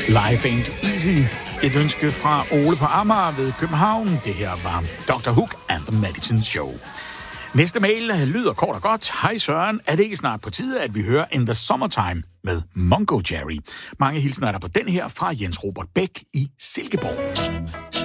Life ain't easy. Et ønske fra Ole på Amager ved København. Det her var Dr. Hook and the Medicine Show. Næste mail lyder kort og godt. Hej Søren, er det ikke snart på tide, at vi hører In the Summertime med Mungo Jerry? Mange hilsner er der på den her fra Jens Robert Bæk i Silkeborg.